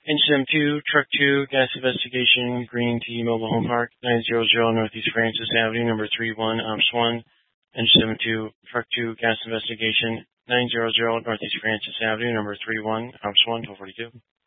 Engine M2, Truck 2, Gas Investigation, Green T Mobile Home Park, 900 Northeast Francis Avenue, number 31, Ops 1. Engine M2, Truck 2, Gas Investigation, 900 Northeast Francis Avenue, number 31, Ops 1, 1242.